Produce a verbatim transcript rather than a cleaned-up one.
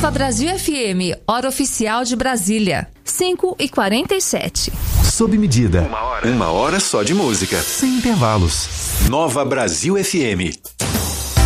Nova Brasil F M, hora oficial de Brasília, cinco e quarenta e sete. Sob medida. Uma hora. Uma hora só de música. Sem intervalos. Nova Brasil F M.